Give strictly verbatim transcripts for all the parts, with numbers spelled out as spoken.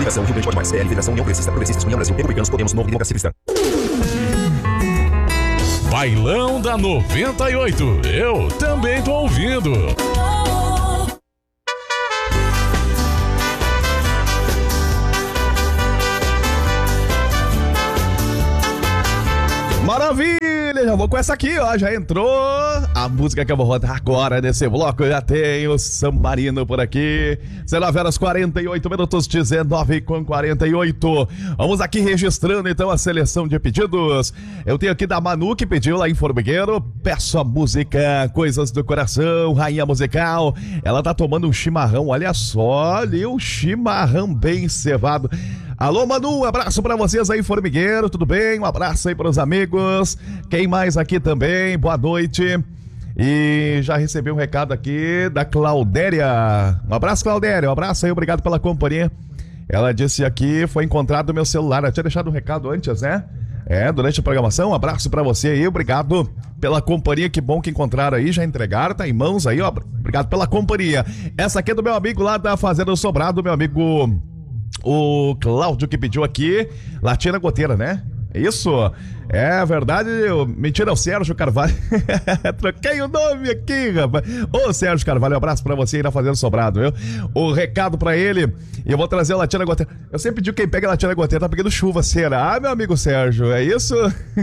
Coligação Rio Grande Pode Mais, P L, Federação União Progressista, Progressistas, União Brasil, Republicanos, Podemos, Novo Democracia Cristã. Bailão da noventa e oito, eu também tô ouvindo. Maravilha, já vou com essa aqui, ó, já entrou a música que eu vou rodar agora nesse bloco, já tem o San Marino por aqui, dezenove horas quarenta e oito minutos, dezenove com quarenta e oito, vamos aqui registrando então a seleção de pedidos. Eu tenho aqui da Manu que pediu lá em Formigueiro, peço a música Coisas do Coração, rainha musical, ela tá tomando um chimarrão, olha só, ali o chimarrão bem cevado. Alô, Manu, um abraço pra vocês aí, Formigueiro, tudo bem? Um abraço aí pros amigos. Quem mais aqui também? Boa noite. E já recebi um recado aqui da Claudéria. Um abraço, Claudéria, um abraço aí, obrigado pela companhia. Ela disse aqui, foi encontrado o meu celular. Eu tinha deixado um recado antes, né? É, durante a programação, um abraço pra você aí, obrigado pela companhia, que bom que encontraram aí, já entregaram, tá em mãos aí, ó. Obrigado pela companhia. Essa aqui é do meu amigo lá da Fazenda Sobrado, meu amigo... O Cláudio que pediu aqui, Latina Goteira, né? Isso, é verdade, eu... mentira, é o Sérgio Carvalho. Troquei o nome aqui, rapaz. Ô, Sérgio Carvalho, um abraço pra você aí na Fazenda Sobrado, viu? O recado pra ele, e eu vou trazer a Latina Goteira. Eu sempre digo que quem pega a Latina Goteira tá pegando chuva, será, meu amigo Sérgio? É isso?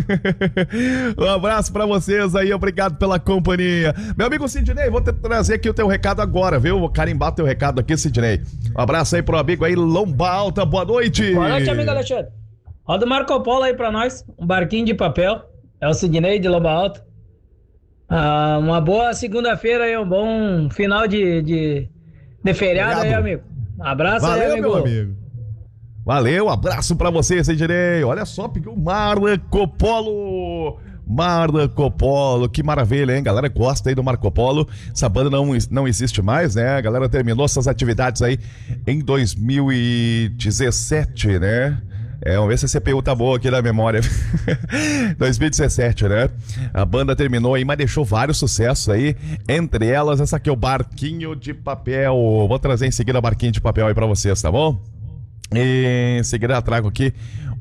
Um abraço pra vocês aí, obrigado pela companhia. Meu amigo Sidney, vou te trazer aqui o teu recado agora, viu? Vou carimbar o teu recado aqui, Sidney. Um abraço aí pro amigo aí, Lomba Alta, boa noite. Boa noite, amigo Alexandre. Roda o Marco Polo aí pra nós, um barquinho de papel. É o Sidney de Lomba Alta. Ah, uma boa segunda-feira aí, um bom final de, de, de feriado. Obrigado. Aí, amigo. Um abraço. Valeu, aí, amigo. Meu amigo. Valeu, abraço pra você, Sidney. Olha só, pegou Marco Polo. Marco Polo, que maravilha, hein? Galera gosta aí do Marco Polo. Essa banda não, não existe mais, né? A galera terminou suas atividades aí em dois mil e dezessete, né? É, vamos ver se a C P U tá boa aqui na memória. dois mil e dezessete, né? A banda terminou aí, mas deixou vários sucessos aí. Entre elas, essa aqui é o Barquinho de Papel. Vou trazer em seguida o Barquinho de Papel aí pra vocês, tá bom? E em seguida eu trago aqui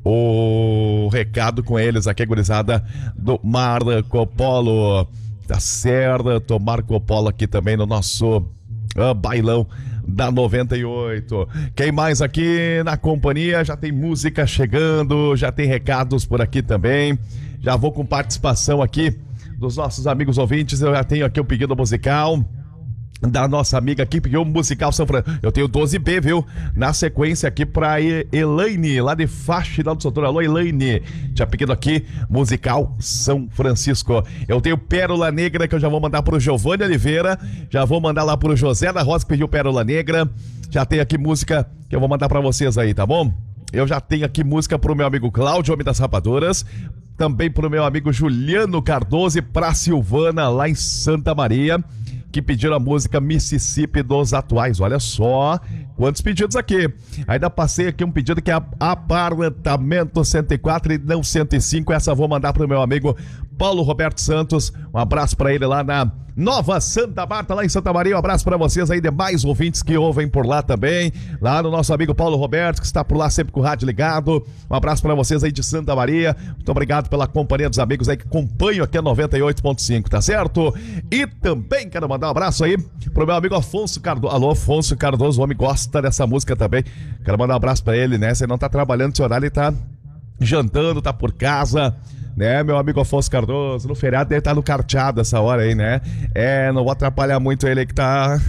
o recado com eles aqui, gurizada do Marco Polo. Tá certo, Marco Polo aqui também no nosso uh, bailão da noventa e oito. Quem mais aqui na companhia? Já tem música chegando, já tem recados por aqui também. Já vou com participação aqui dos nossos amigos ouvintes. Eu já tenho aqui o pedido musical da nossa amiga aqui, pediu o musical São Francisco. Eu tenho doze B, viu? Na sequência aqui pra Elaine, lá de Faxinal do Soutor. Alô, Elaine. Tinha pedido aqui musical São Francisco. Eu tenho Pérola Negra, que eu já vou mandar pro Giovanni Oliveira. Já vou mandar lá pro José da Rosa, que pediu Pérola Negra. Já tem aqui música que eu vou mandar pra vocês aí, tá bom? Eu já tenho aqui música pro meu amigo Cláudio, Homem das Rapaduras. Também pro meu amigo Juliano Cardoso e pra Silvana, lá em Santa Maria, que pediram a música Mississippi dos Atuais. Olha só quantos pedidos aqui. Ainda passei aqui um pedido que é Apartamento cento e quatro e não cento e cinco. Essa eu vou mandar pro meu amigo Paulo Roberto Santos. Um abraço pra ele lá na Nova Santa Marta, lá em Santa Maria. Um abraço pra vocês aí, demais ouvintes que ouvem por lá também. Lá no nosso amigo Paulo Roberto, que está por lá sempre com o rádio ligado. Um abraço pra vocês aí de Santa Maria. Muito obrigado pela companhia dos amigos aí que acompanham aqui a noventa e oito ponto cinco, tá certo? E também quero mandar um abraço aí pro meu amigo Afonso Cardoso. Alô, Afonso Cardoso, o homem gosta dessa música também. Quero mandar um abraço pra ele, né? Você não tá trabalhando esse horário, ele tá jantando, tá por casa, né, meu amigo Afonso Cardoso? No feriado deve estar no carteado essa hora aí, né? É, não vou atrapalhar muito ele aí que tá...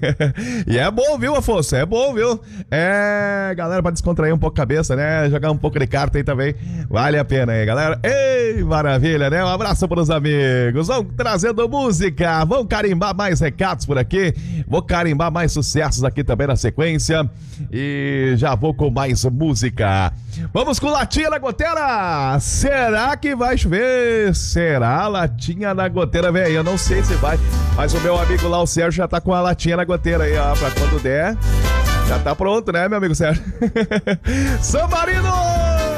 E é bom, viu, Afonso? É bom, viu? É, galera, pra descontrair um pouco a cabeça, né? Jogar um pouco de carta aí também. Vale a pena aí, galera. Ei, maravilha, né? Um abraço pros amigos. Vão trazendo música. Vão carimbar mais recados por aqui. Vou carimbar mais sucessos aqui também na sequência. E já vou com mais música. Vamos com Latinha na Goteira. Será que vai chover? Será? Latinha na Goteira, velho. Eu não sei se vai, mas o meu amigo lá, o Sérgio, já tá com a latinha na goteira aí, ó, pra quando der. Já tá pronto, né, meu amigo Sérgio? San Marino!